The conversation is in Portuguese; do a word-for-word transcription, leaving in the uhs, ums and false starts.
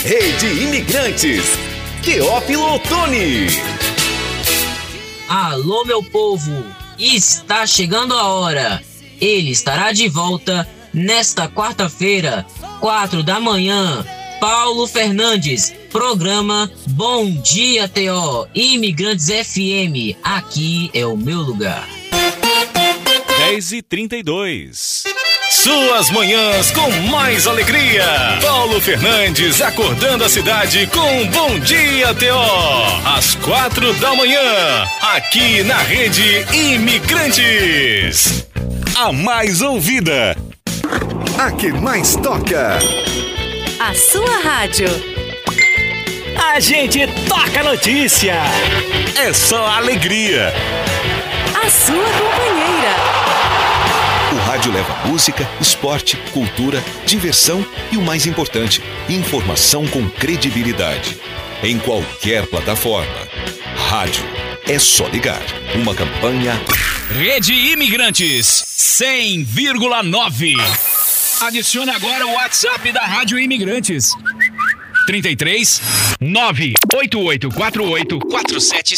Rede Imigrantes, Teófilo Otoni. Alô, meu povo, está chegando a hora. Ele estará de volta nesta quarta-feira, quatro da manhã. Paulo Fernandes, programa Bom Dia T O, Imigrantes F M, aqui é o meu lugar. dez e trinta e dois. Suas manhãs com mais alegria. Paulo Fernandes acordando a cidade com Bom Dia T O. Às quatro da manhã, aqui na Rede Imigrantes. A mais ouvida. A que mais toca. A sua rádio. A gente toca notícia. É só alegria. A sua companheira. O rádio leva música, esporte, cultura, diversão e o mais importante, informação com credibilidade. Em qualquer plataforma. Rádio é só ligar. Uma campanha Rede Imigrantes cem vírgula nove. Adicione agora o WhatsApp da Rádio Imigrantes. trinta e três, nove oito oito quatro oito, quatro sete